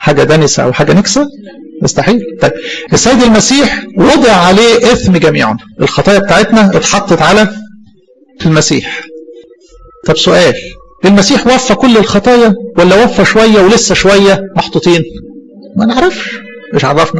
حاجة دنسة أو حاجة نكسة؟ مستحيل. طيب السيد المسيح وضع عليه إثم جميعا، الخطايا بتاعتنا اتحطت على المسيح. طب سؤال، المسيح وفى كل الخطايا ولا وفى شوية ولسه شوية محطوطين؟ ما نعرفش، مش عرفنا.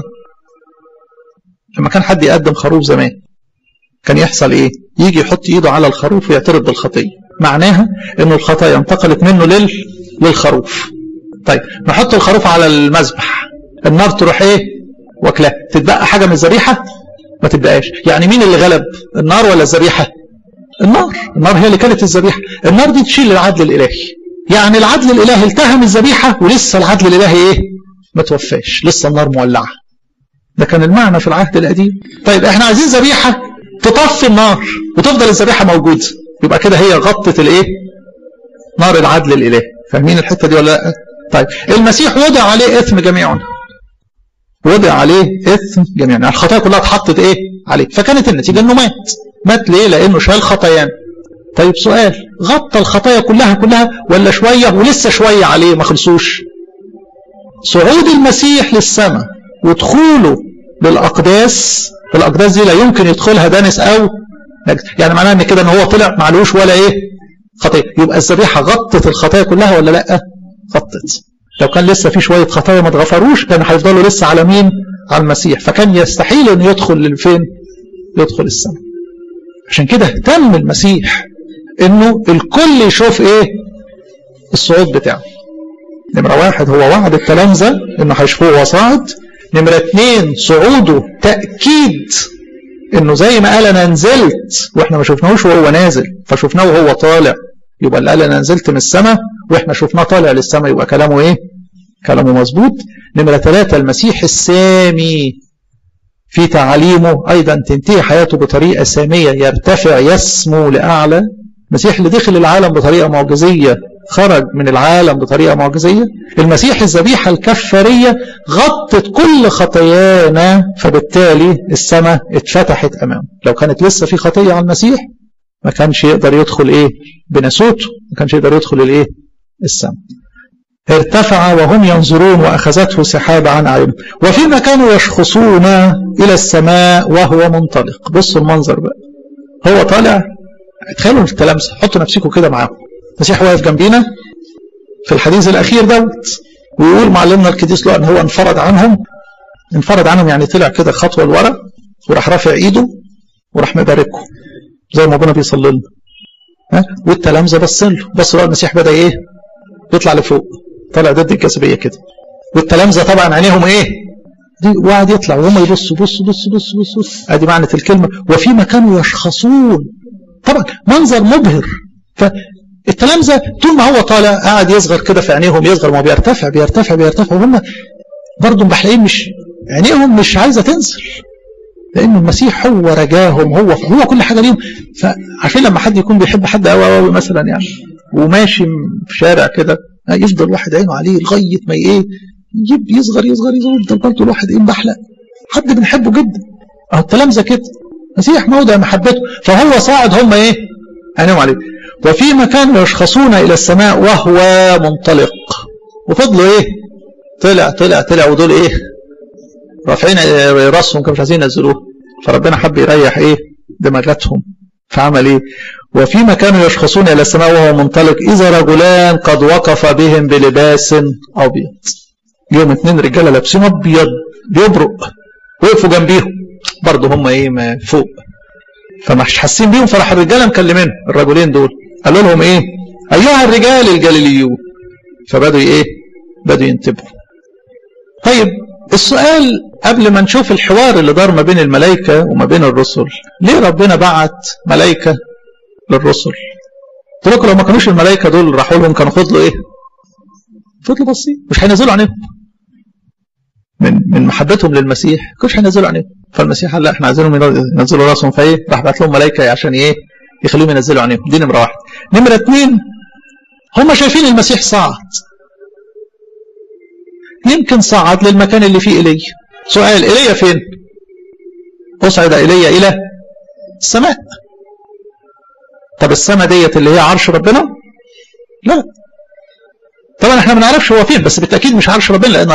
لما كان حد يقدم خروف زمان كان يحصل ايه؟ يجي يحط ايده على الخروف ويعترف بالخطية، معناها انه الخطايا انتقلت منه للخروف. طيب نحط الخروف على المذبح، النار تروح ايه؟ واكلها. تتبقى حاجة من الذبيحة؟ ما تتبقاش. يعني مين اللي غلب؟ النار ولا الذبيحة؟ النار هي اللي كانت الذبيحة. النار دي تشيل العدل الالهي، يعني العدل الالهي التهم الذبيحة ولسه العدل الالهي ايه؟ ما توفاش، لسه النار مولعة. ده كان المعنى في العهد القديم. طيب احنا عايزين ذبيحة تطفي النار وتفضل الذبيحة موجودة، يبقى كده هي غطت الايه؟ نار العدل الالهي. فاهمين الحتة دي ولا لا؟ طيب المسيح وضع عليه اثم جميعنا، وضع عليه اثم جميعنا، يعني الخطايا كلها اتحطت ايه؟ عليه. فكانت النتيجة انه مات ليه؟ لانه شال خطايانا. طيب سؤال، غطى الخطايا كلها ولا شوية ولسه شوية عليه ما خلصوش؟ صعود المسيح للسماء ودخوله للأقداس، الأقداس دي لا يمكن يدخلها دانس أو نجس، يعني معناه ان كده ان هو طلع معلوش ولا ايه؟ خطايا. يبقى الذبيحة غطت الخطايا كلها ولا لا؟ غطت. لو كان لسه في شوية خطايا ما اتغفروش كان هيفضلوا لسه على مين؟ على المسيح. فكان يستحيل انه يدخل فين؟ يدخل السماء. عشان كده اهتم المسيح انه الكل يشوف ايه؟ الصعود بتاعه. نمرة 1 هو وعد التلامذة انه هيشوفوه وهو صاعد. نمرة 2 صعوده تأكيد انه زي ما قال انا نزلت واحنا ما شفناهوش وهو نازل، فشفناه وهو طالع، يبقى اللي قال انا نزلت من السماء واحنا شفناه طالع للسماء يبقى كلامه ايه؟ كلامه مظبوط. نمرة 3 المسيح السامي في تعاليمه ايضا تنتهي حياته بطريقة سامية، يرتفع يسمو لأعلى. المسيح اللي دخل العالم بطريقة معجزية خرج من العالم بطريقة معجزية. المسيح الذبيحة الكفارية غطت كل خطايانا، فبالتالي السماء اتفتحت أمامه. لو كانت لسه في خطية على المسيح ما كانش يقدر يدخل ايه؟ بناسوته ما كانش يقدر يدخل الايه؟ السماء. ارتفع وهم ينظرون وأخذته سحابة عن أعينهم وفيما كانوا يشخصون إلى السماء وهو منطلق. بصوا المنظر بقى، هو طالع. تخيلوا التلامذة، حطوا نفسكم كده معاهم. المسيح واقف جنبينا في الحديث الأخير دوت، ويقول معلمنا القديس لوقا هو انفرد عنهم يعني طلع كده خطوة لورا وراح رافع ايده وراح مباركه زي ما ربنا بيصلي لنا. والتلامذة بص له المسيح بدأ ايه؟ يطلع لفوق، طالع ضد الجاذبية كده. والتلامذة طبعا عينيهم ايه؟ دي وقعد يطلع وهم يبصوا بص. ادي معنى الكلمة وفيما كانوا يشخصون. طبعا منظر مبهر. فالتلامذة طول ما هو طالع قاعد يصغر كده في عينيهم، يصغر، ما بيرتفع وهم برضه محلاقين مش عينيهم مش عايزة تنزل، لأن المسيح هو رجاهم، هو كل حاجة ليهم. فعشان لما حد يكون بيحب حد قوي مثلا يعني وماشي في شارع كده يفضل واحد عينه عليه لغاية ما ايه يصغر يفضل برضه الواحد ايه محلق. حد بنحبه جدا اهو التلامذة كده. مسيح موضع محبته، فهو صاعد هم ايه؟ عينهم عليه. وفيما كانوا يشخصون الى السماء وهو منطلق. وفضلوا ايه؟ طلع ودول ايه؟ رافعين راسهم كانوا مش عايزين ينزلوه. فربنا حب يريح ايه؟ دماغتهم. فعمل ايه؟ وفيما كانوا يشخصون الى السماء وهو منطلق اذا رجلان قد وقف بهم بلباس ابيض. يوم 2 رجاله لابسين ابيض بيبرق وقفوا جنبيهم برضه هم ايه؟ ما فوق، فمش حاسين بيهم. فراح الرجاله مكلمين الرجلين دول قالوا لهم ايه؟ ايها الرجال الجليليون. فبدوا ايه؟ بدوا ينتبهوا. طيب السؤال قبل ما نشوف الحوار اللي دار ما بين الملائكة وما بين الرسل، ليه ربنا بعت ملائكة للرسل؟ قلت لكم لو ما كانوش الملائكة دول راحوا لهم كانوا فضلوا ايه؟ فضلوا بسيط، مش هينزلوا عنهم من محبتهم للمسيح، كانش هينزلوا عنهم. فالمسيح قال لا احنا عايزينهم ينزلوا راسهم، فايه؟ راح بعت لهم ملائكة عشان ايه؟ يخليهم ينزلوا عنهم. دي نمرة 1. نمرة 2 هم شايفين المسيح صعد، يمكن صعد للمكان اللي فيه إيليا. سؤال، إيليا فين؟ أصعد إيليا إلى السماء. طب السماء ديت اللي هي عرش ربنا؟ لا طبعا احنا ما نعرفش هو فين، بس بالتأكيد مش عرش ربنا، لأن